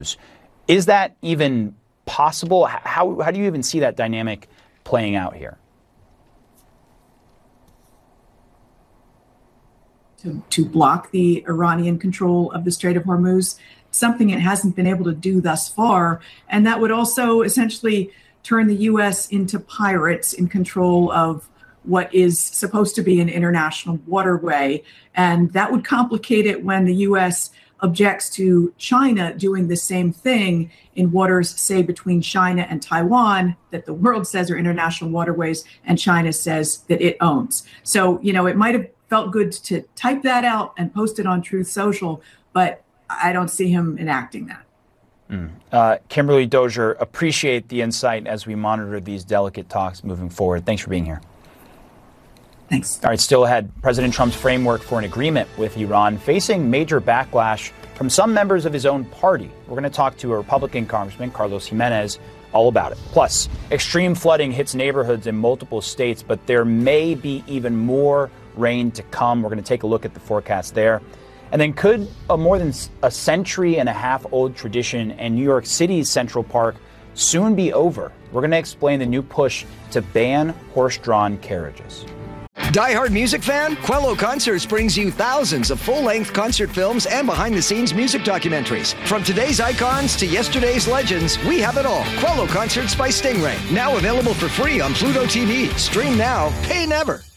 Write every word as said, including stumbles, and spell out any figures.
Is that even possible? How, how do you even see that dynamic playing out here? To, to block the Iranian control of the Strait of Hormuz, something it hasn't been able to do thus far. And that would also essentially turn the U S into pirates in control of what is supposed to be an international waterway. And that would complicate it when the U S objects to China doing the same thing in waters, say, between China and Taiwan, that the world says are international waterways, and China says that it owns. So, you know, it might have felt good to type that out and post it on Truth Social, but I don't see him enacting that. Mm. Uh, Kimberly Dozier, appreciate the insight as we monitor these delicate talks moving forward. Thanks for being here. Thanks. All right, still ahead, President Trump's framework for an agreement with Iran facing major backlash from some members of his own party. We're going to talk to a Republican Congressman, Carlos Jimenez, all about it. Plus, extreme flooding hits neighborhoods in multiple states, but there may be even more rain to come. We're going to take a look at the forecast there. And then could a more than a century and a half old tradition in New York City's Central Park soon be over? We're going to explain the new push to ban horse-drawn carriages. Die-hard music fan? Quello Concerts brings you thousands of full-length concert films and behind-the-scenes music documentaries. From today's icons to yesterday's legends, we have it all. Quello Concerts by Stingray. Now available for free on Pluto T V. Stream now, pay never.